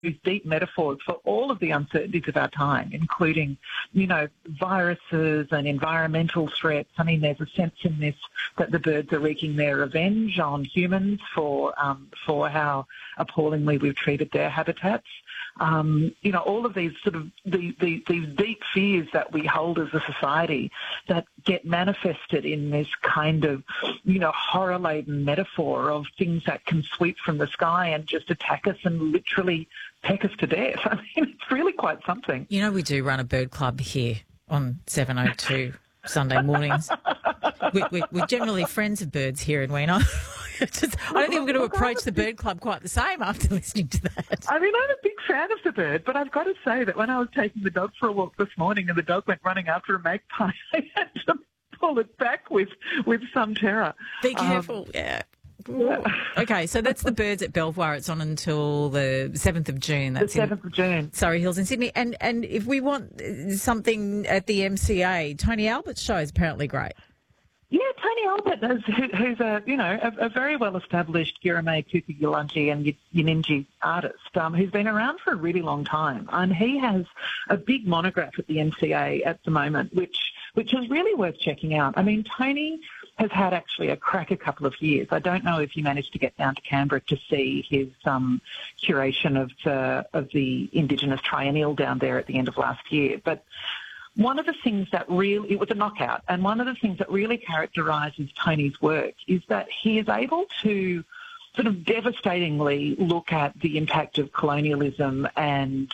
deep metaphors for all of the uncertainties of our time, including, viruses and environmental threats. I mean, there's a sense in this that the birds are wreaking their revenge on humans for how appallingly we've treated their habitats. All of these sort of these deep fears that we hold as a society that get manifested in this kind of, horror-laden metaphor of things that can sweep from the sky and just attack us and literally peck us to death. I mean, it's really quite something. We do run a bird club here on 702 Sunday mornings. We're generally friends of birds here in Weena. I don't think I'm going to approach the bird club quite the same after listening to that. I mean, I'm a big fan of the bird, but I've got to say that when I was taking the dog for a walk this morning and the dog went running after a magpie, I had to pull it back with some terror. Be careful, yeah. Okay, so that's the birds at Belvoir. It's on until the 7th of June. That's the 7th of June. Surrey Hills in Sydney. And if we want something at the MCA, Tony Albert's show is apparently great. Yeah, Tony Albert, who's a very well-established Girame, Kuku-Yulanji and Yininji artist who's been around for a really long time. And he has a big monograph at the MCA at the moment, which is really worth checking out. I mean, Tony has had actually a cracker couple of years. I don't know if you managed to get down to Canberra to see his curation of the Indigenous Triennial down there at the end of last year. But one of the things that it was a knockout, and one of the things that really characterises Tony's work is that he is able to sort of devastatingly look at the impact of colonialism and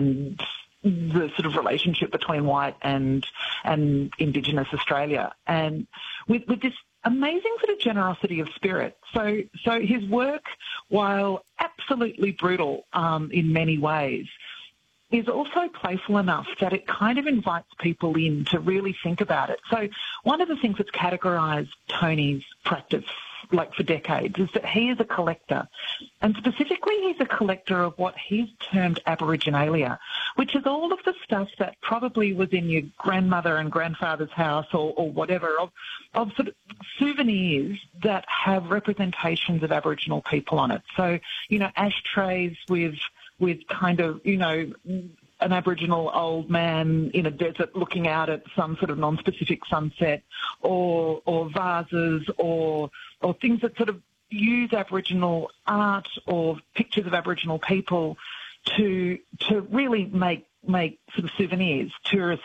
the sort of relationship between white and Indigenous Australia, and with this amazing sort of generosity of spirit. So his work, while absolutely brutal in many ways, is also playful enough that it kind of invites people in to really think about it. So one of the things that's categorised Tony's practice for decades is that he is a collector, and specifically he's a collector of what he's termed aboriginalia, which is all of the stuff that probably was in your grandmother and grandfather's house or whatever, of sort of souvenirs that have representations of Aboriginal people on it. So, ashtrays with kind of, an Aboriginal old man in a desert looking out at some sort of non-specific sunset, or vases or things that sort of use Aboriginal art or pictures of Aboriginal people to really make sort of souvenirs, tourist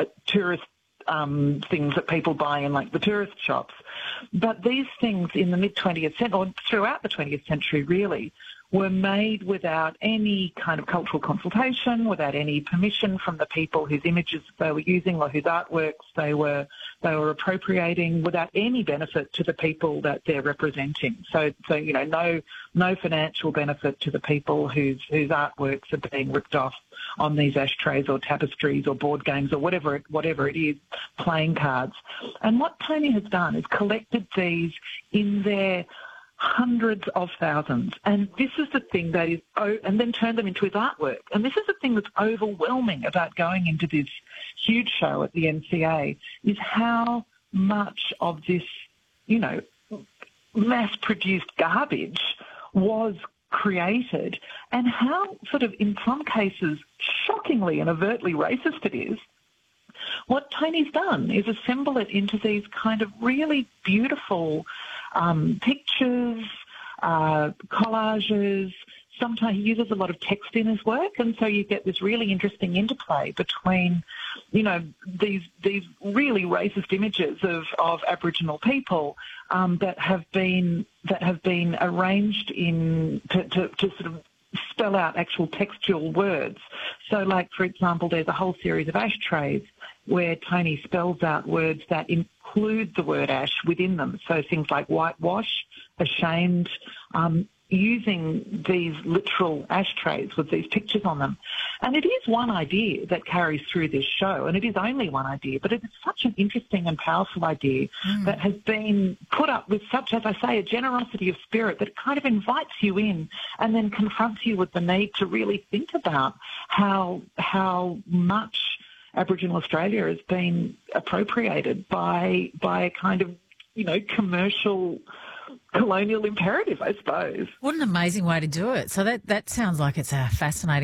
things that people buy in the tourist shops. But these things in the mid-20th century, or throughout the 20th century really, were made without any kind of cultural consultation, without any permission from the people whose images they were using or whose artworks they were appropriating, without any benefit to the people that they're representing. So no financial benefit to the people whose artworks are being ripped off on these ashtrays or tapestries or board games or whatever it is, playing cards. And what Tony has done is collected these in their hundreds of thousands, and this is the thing that is, and then turned them into his artwork. And this is the thing that's overwhelming about going into this huge show at the MCA, is how much of this, mass-produced garbage was created, and how sort of, in some cases, shockingly and overtly racist it is. What Tony's done is assemble it into these kind of really beautiful pictures, collages. Sometimes he uses a lot of text in his work, and so you get this really interesting interplay between, these really racist images of Aboriginal people that have been arranged to sort of spell out actual textual words. So, for example, there's a whole series of ashtrays where Tony spells out words that include the word ash within them. So things like whitewash, ashamed, using these literal ashtrays with these pictures on them. And it is one idea that carries through this show, and it is only one idea, but it is such an interesting and powerful idea that has been put up with such, as I say, a generosity of spirit that kind of invites you in and then confronts you with the need to really think about how much Aboriginal Australia has been appropriated by a kind of, commercial colonial imperative, I suppose. What an amazing way to do it. So that sounds like it's a fascinating